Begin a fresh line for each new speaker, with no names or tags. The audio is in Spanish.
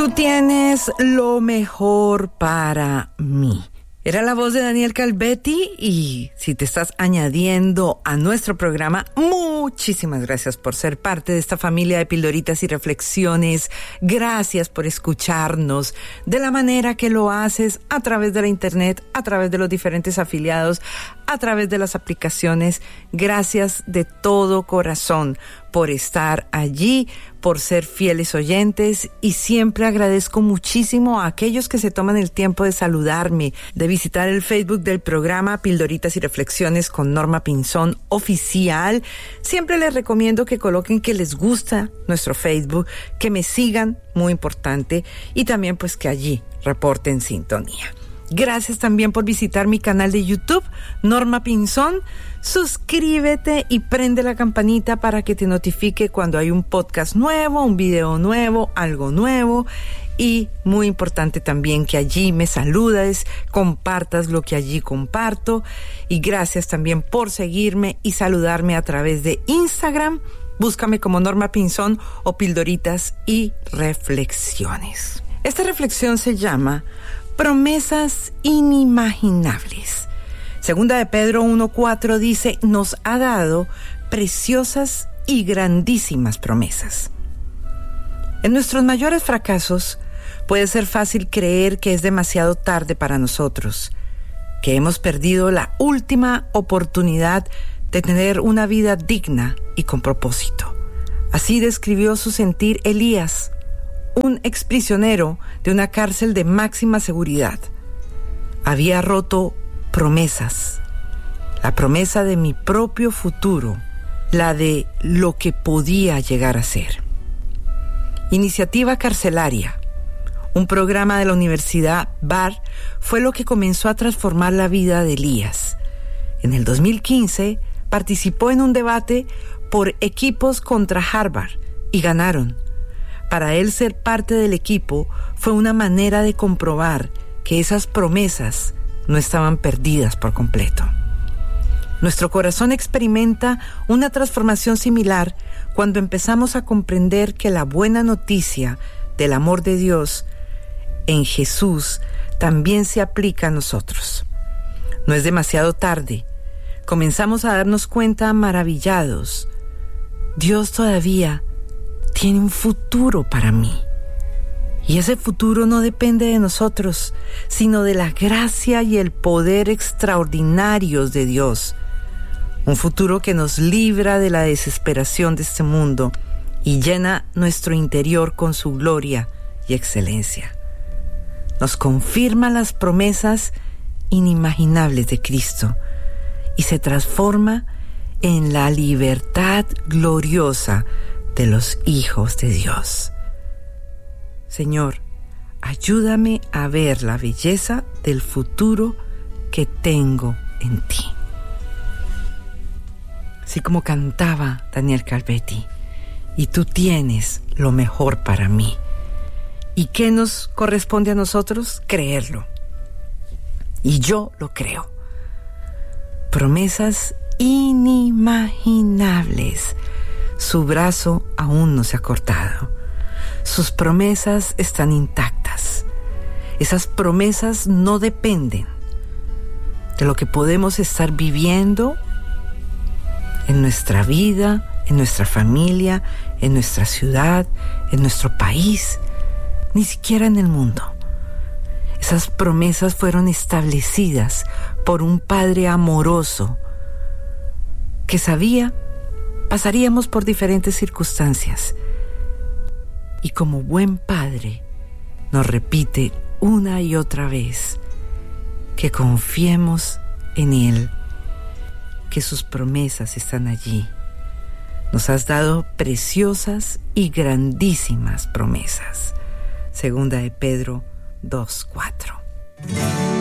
Tú tienes lo mejor para mí. Era la voz de Daniel Calvetti y si te estás añadiendo a nuestro programa, muchísimas gracias por ser parte de esta familia de pildoritas y reflexiones. Gracias por escucharnos de la manera que lo haces a través de la internet, a través de los diferentes afiliados, a través de las aplicaciones. Gracias de todo corazón por estar allí, por ser fieles oyentes, y siempre agradezco muchísimo a aquellos que se toman el tiempo de saludarme, de visitar el Facebook del programa Pildoritas y Reflexiones con Norma Pinzón Oficial. Siempre les recomiendo que coloquen que les gusta nuestro Facebook, que me sigan, muy importante, y también pues que allí reporten sintonía. Gracias también por visitar mi canal de YouTube, Norma Pinzón. Suscríbete y prende la campanita para que te notifique cuando hay un podcast nuevo, un video nuevo, algo nuevo. Y muy importante también que allí me saludes, compartas lo que allí comparto. Y gracias también por seguirme y saludarme a través de Instagram. Búscame como Norma Pinzón o Pildoritas y Reflexiones. Esta reflexión se llama Promesas inimaginables. Segunda de Pedro 1:4 dice, nos ha dado preciosas y grandísimas promesas. En nuestros mayores fracasos puede ser fácil creer que es demasiado tarde para nosotros, que hemos perdido la última oportunidad de tener una vida digna y con propósito. Así describió su sentir Elías, un exprisionero de una cárcel de máxima seguridad. Había roto promesas, la promesa de mi propio futuro, la de lo que podía llegar a ser. Iniciativa Carcelaria, un programa de la Universidad Bar, fue lo que comenzó a transformar la vida de Elías. En el 2015 participó en un debate por equipos contra Harvard y ganaron. Para él, ser parte del equipo fue una manera de comprobar que esas promesas no estaban perdidas por completo. Nuestro corazón experimenta una transformación similar cuando empezamos a comprender que la buena noticia del amor de Dios en Jesús también se aplica a nosotros. No es demasiado tarde. Comenzamos a darnos cuenta maravillados. Dios todavía tiene un futuro para mí. Y ese futuro no depende de nosotros, sino de la gracia y el poder extraordinarios de Dios. Un futuro que nos libra de la desesperación de este mundo y llena nuestro interior con su gloria y excelencia. Nos confirma las promesas inimaginables de Cristo y se transforma en la libertad gloriosa de los hijos de Dios. Señor, ayúdame a ver la belleza del futuro que tengo en ti. Así como cantaba Daniel Calvetti, y tú tienes lo mejor para mí. ¿Y qué nos corresponde a nosotros? Creerlo. Y yo lo creo. Promesas inimaginables. Su brazo aún no se ha cortado. Sus promesas están intactas. Esas promesas no dependen de lo que podemos estar viviendo en nuestra vida, en nuestra familia, en nuestra ciudad, en nuestro país, ni siquiera en el mundo. Esas promesas fueron establecidas por un Padre amoroso que sabía pasaríamos por diferentes circunstancias. Y como buen Padre, nos repite una y otra vez que confiemos en Él, que sus promesas están allí. Nos has dado preciosas y grandísimas promesas. Segunda de Pedro 2:4.